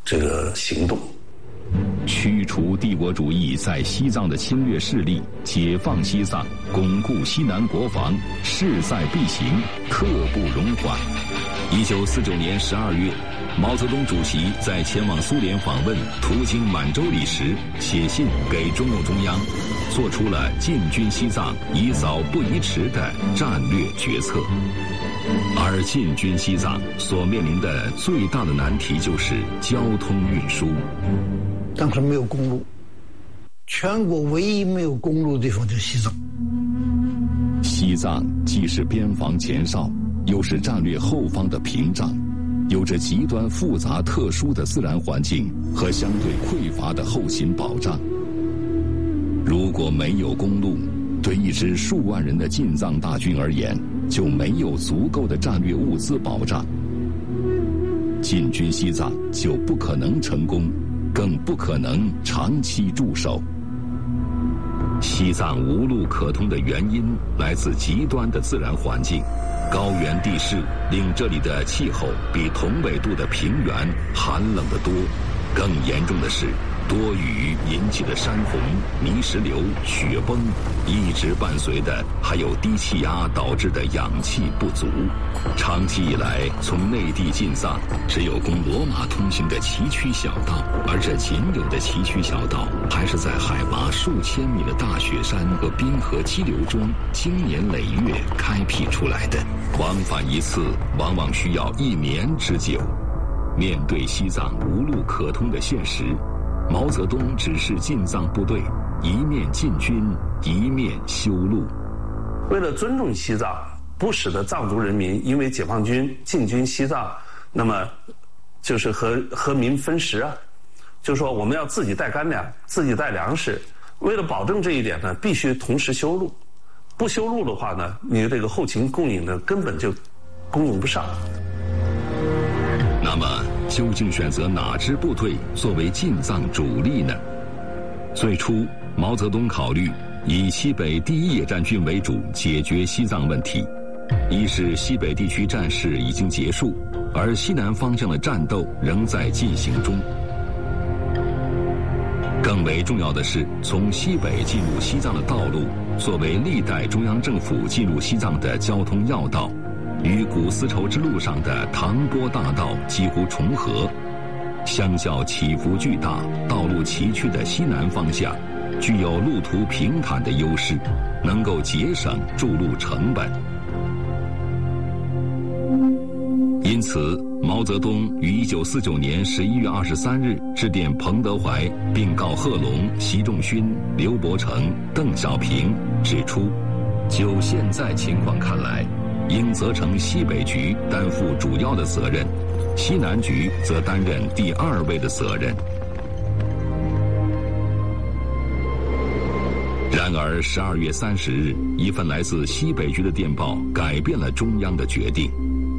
这个行动。 驱除帝国主义在西藏的侵略势力，解放西藏，巩固西南国防，势在必行，刻不容缓。1949年12月，毛泽东主席在前往苏联访问途经满洲里时，写信给中共中央，做出了进军西藏宜早不宜迟的战略决策。而进军西藏所面临的最大的难题就是交通运输。 当时没有公路，全国唯一没有公路的地方就是西藏。 西藏既是边防前哨，又是战略后方的屏障，有着极端复杂特殊的自然环境和相对匮乏的后勤保障。如果没有公路，对一支数万人的进藏大军而言，就没有足够的战略物资保障，进军西藏就不可能成功，更不可能长期驻守。西藏无路可通的原因来自极端的自然环境，高原地势令这里的气候比同纬度的平原寒冷得多，更严重的是多雨引起的山洪、泥石流、雪崩，一直伴随的还有低气压导致的氧气不足。长期以来，从内地进藏只有供骡马通行的崎岖小道，而这仅有的崎岖小道还是在海拔数千米的大雪山和冰河激流中经年累月开辟出来的，往返一次往往需要1年之久。面对西藏无路可通的现实，毛泽东指示进藏部队一面进军，一面修路。 为了尊重西藏，不使得藏族人民因为解放军进军西藏，那么就是和民分食啊，就是说我们要自己带干粮，自己带粮食。为了保证这一点呢，必须同时修路。不修路的话呢，你这个后勤供应呢根本就供应不上。 那么究竟选择哪支部队作为进藏主力呢？最初，毛泽东考虑以西北第一野战军为主解决西藏问题。一是西北地区战事已经结束，而西南方向的战斗仍在进行中。更为重要的是，从西北进入西藏的道路，作为历代中央政府进入西藏的交通要道，与古丝绸之路上的唐波大道几乎重合。相较起伏巨大、道路崎岖的西南方向，具有路途平坦的优势，能够节省筑路成本。因此，毛泽东于1949年11月23日致电彭德怀，并告贺龙、习仲勋、刘伯承、邓小平，指出，就现在情况看来，应责成西北局担负主要的责任，西南局则担任第2位的责任。然而12月30日，一份来自西北局的电报改变了中央的决定。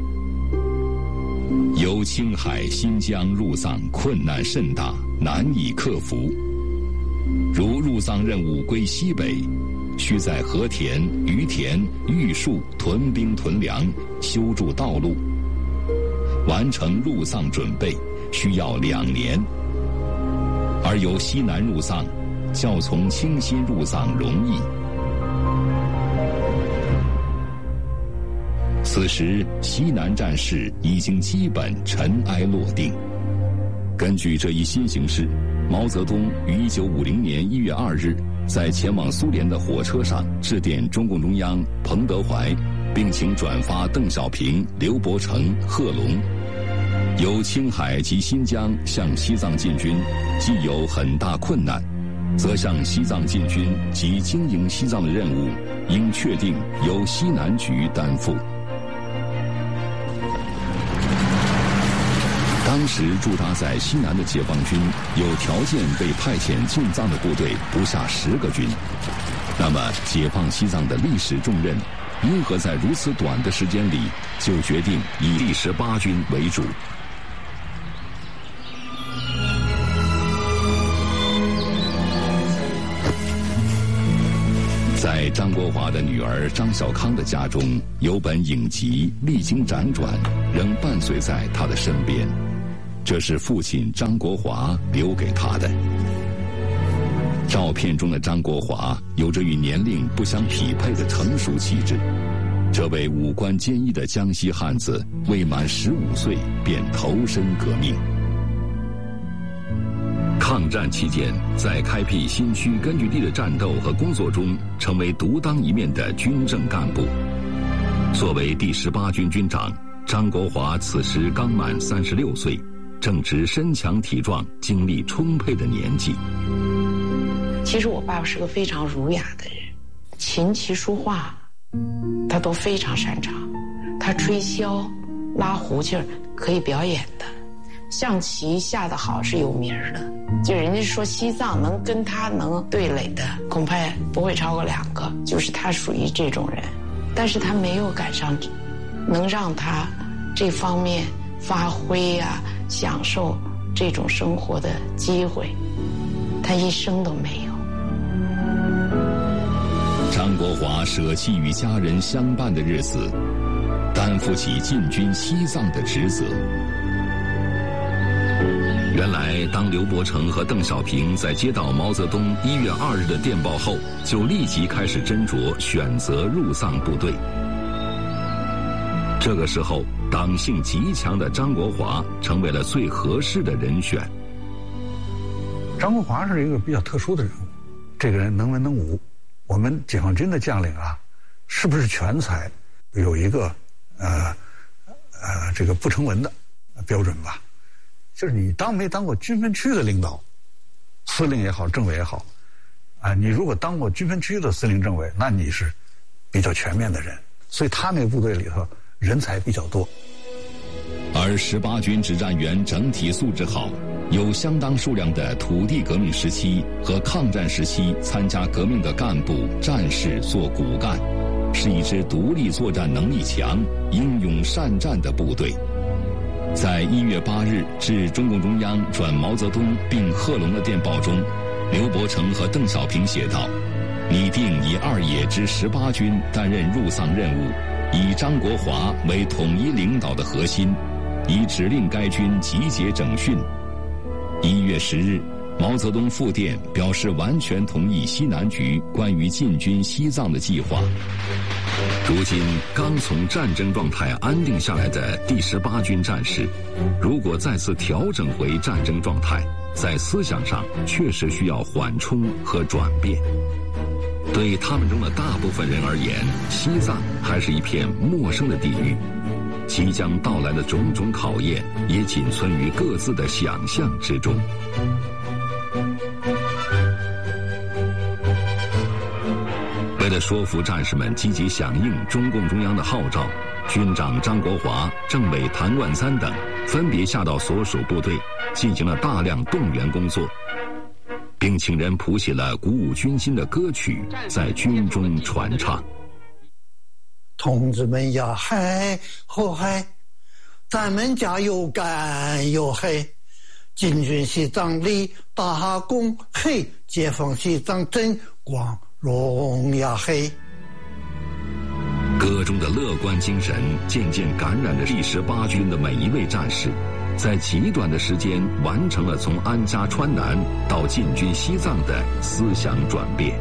由青海、新疆入藏困难甚大，难以克服。如入藏任务归西北，需在和田、于田、玉树屯兵屯粮，修筑道路。完成入藏准备需要2年，而由西南入藏，较从清新入藏容易。此时，西南战事已经基本尘埃落定。根据这一新形势，毛泽东于1950年1月2日在前往苏联的火车上致电中共中央彭德怀，并请转发邓小平、刘伯承、贺龙。由青海及新疆向西藏进军，既有很大困难，则向西藏进军及经营西藏的任务，应确定由西南局担负。当时驻扎在西南的解放军有条件被派遣进藏的部队不下10个军，那么解放西藏的历史重任，因何在如此短的时间里就决定以第18军为主？在张国华的女儿张小康的家中，有本影集，历经辗转，仍伴随在他的身边。 这是父亲张国华留给他的。照片中的张国华有着与年龄不相匹配的成熟气质，这位五官坚毅的江西汉子未满15岁便投身革命。抗战期间，在开辟新区根据地的战斗和工作中，成为独当一面的军政干部。作为第18军军长，张国华此时刚满36岁，正值身强体壮、精力充沛的年纪。 其实我爸爸是个非常儒雅的人，琴棋书画他都非常擅长，他吹箫、拉胡琴可以表演的，象棋下得好是有名的，就人家说西藏能跟他能对垒的恐怕不会超过2个，就是他属于这种人。但是他没有赶上能让他这方面发挥啊、享受这种生活的机会，他一生都没有。 张国华舍弃与家人相伴的日子，担负起进军西藏的职责。原来，当刘伯承和邓小平在接到毛泽东1月2日的电报后，就立即开始斟酌选择入藏部队。这个时候，党性极强的张国华成为了最合适的人选。 张国华是一个比较特殊的人物，这个人能文能武。我们解放军的将领啊，是不是全才，有一个这个不成文的标准吧？就是你没当过军分区的领导，司令也好，政委也好，你如果当过军分区的司令政委，那你是比较全面的人。所以他那个部队里头人才比较多。 而18军指战员整体素质好，有相当数量的土地革命时期和抗战时期参加革命的干部战士做骨干，是一支独立作战能力强、英勇善战的部队。在1月8日致中共中央转毛泽东并贺龙的电报中，刘伯承和邓小平写道：拟定以2野之18军担任入藏任务，以张国华为统一领导的核心，已指令该军集结整训。1月10日，毛泽东复电表示完全同意西南局关于进军西藏的计划。如今刚从战争状态安定下来的第18军战士，如果再次调整回战争状态，在思想上确实需要缓冲和转变。对他们中的大部分人而言，西藏还是一片陌生的地域，即将到来的种种考验也仅存于各自的想象之中。为了说服战士们积极响应中共中央的号召，军长张国华、政委谭冠三等分别下到所属部队，进行了大量动员工作，并请人谱写了鼓舞军心的歌曲，在军中传唱。 同志们呀，嗨吼嗨，咱们加油干哟嘿！进军西藏立大功嘿，解放西藏真光荣呀嘿！ 歌中的乐观精神渐渐感染了第18军的每一位战士，在极短的时间完成了从安家川南到进军西藏的思想转变。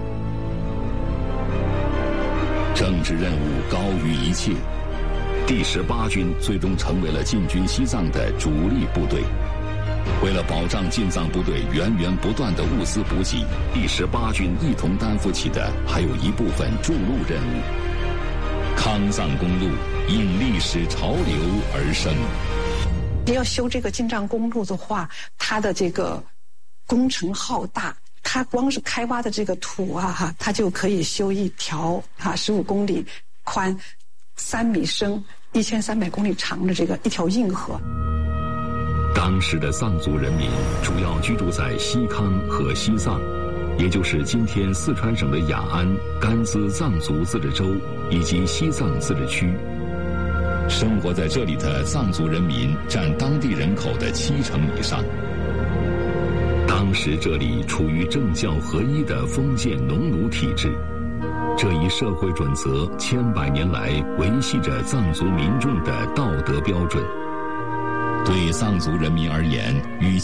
政治任务高于一切，第18军最终成为了进军西藏的主力部队。为了保障进藏部队源源不断的物资补给，第18军一同担负起的还有一部分筑路任务。康藏公路应历史潮流而生。 要修这个京藏公路的话，它的这个工程浩大，它光是开挖的这个土啊，它就可以修一条15公里宽、3米深、1300公里长的这个一条硬河。 当时的藏族人民主要居住在西康和西藏，也就是今天四川省的雅安、甘孜藏族自治州以及西藏自治区。生活在这里的藏族人民占当地人口的70%以上。当时这里处于政教合一的封建农奴体制，这一社会准则千百年来维系着藏族民众的道德标准。 对藏族人民而言，与